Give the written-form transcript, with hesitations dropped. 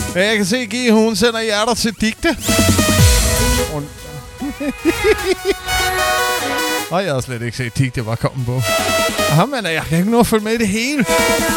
Ja, jeg kan se, G, hun sender hjerter til digte. Og jeg har slet ikke set digte, bare komme på. Jamen, jeg kan ikke nå at følge med i det hele.